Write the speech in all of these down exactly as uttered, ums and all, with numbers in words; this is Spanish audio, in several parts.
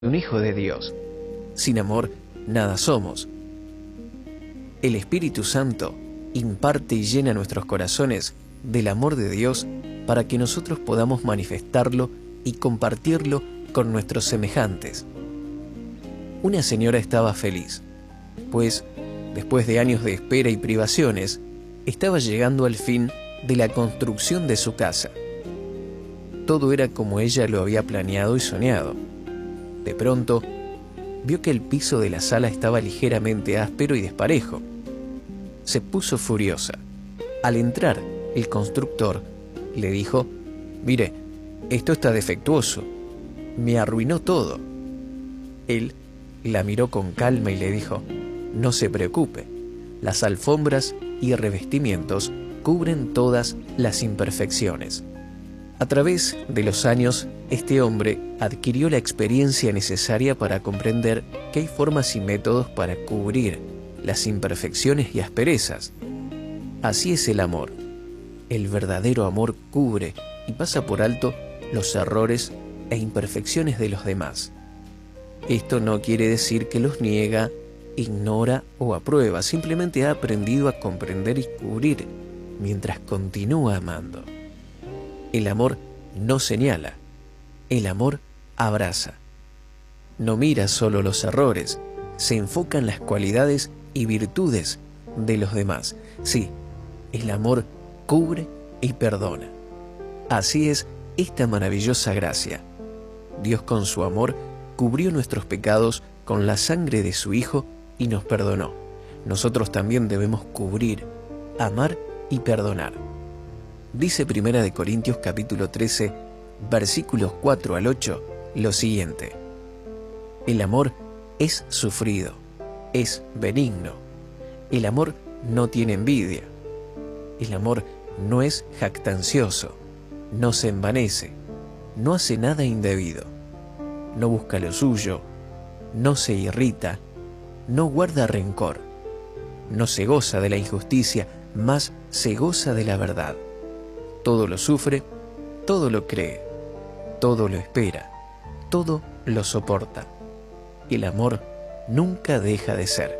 un hijo de Dios. Sin amor, nada somos. El Espíritu Santo imparte y llena nuestros corazones del amor de Dios para que nosotros podamos manifestarlo y compartirlo con nuestros semejantes. Una señora estaba feliz, pues, después de años de espera y privaciones, estaba llegando al fin de la construcción de su casa. Todo era como ella lo había planeado y soñado. De pronto, vio que el piso de la sala estaba ligeramente áspero y desparejo. Se puso furiosa. Al entrar, el constructor le dijo: «Mire, esto está defectuoso. Me arruinó todo». Él la miró con calma y le dijo: «No se preocupe. Las alfombras y revestimientos cubren todas las imperfecciones». A través de los años, este hombre adquirió la experiencia necesaria para comprender que hay formas y métodos para cubrir las imperfecciones y asperezas. Así es el amor. El verdadero amor cubre y pasa por alto los errores e imperfecciones de los demás. Esto no quiere decir que los niega, ignora o aprueba, simplemente ha aprendido a comprender y cubrir mientras continúa amando. El amor no señala, el amor abraza. No mira solo los errores, se enfoca en las cualidades y virtudes de los demás. Sí, el amor cubre y perdona. Así es esta maravillosa gracia. Dios con su amor cubrió nuestros pecados con la sangre de su Hijo y nos perdonó. Nosotros también debemos cubrir, amar y perdonar. Dice Primera de Corintios capítulo trece, versículos cuatro al ocho, lo siguiente: el amor es sufrido, es benigno. El amor no tiene envidia. El amor no es jactancioso, no se envanece, no hace nada indebido, no busca lo suyo, no se irrita, no guarda rencor, no se goza de la injusticia, mas se goza de la verdad. Todo lo sufre, todo lo cree, todo lo espera, todo lo soporta. El amor nunca deja de ser.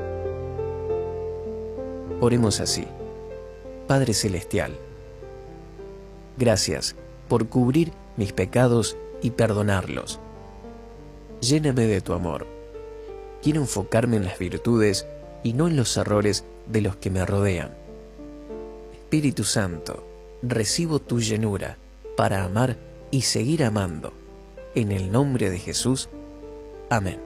Oremos así. Padre Celestial, gracias por cubrir mis pecados y perdonarlos. Lléname de tu amor. Quiero enfocarme en las virtudes y no en los errores de los que me rodean. Espíritu Santo, recibo tu llenura para amar y seguir amando. En el nombre de Jesús. Amén.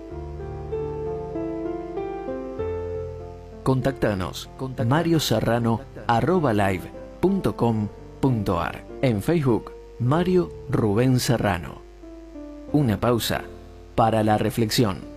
Contactanos mario serrano arroba live punto com punto ar. En Facebook, Mario Rubén Serrano. Una pausa para la reflexión.